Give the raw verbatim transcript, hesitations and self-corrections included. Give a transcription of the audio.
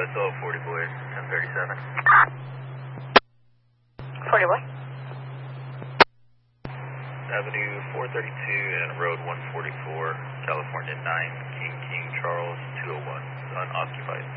S O forty boy, ten thirty-seven. forty boy. Avenue four thirty-two and Road one forty-four, California nine, King King Charles two oh one, unoccupied.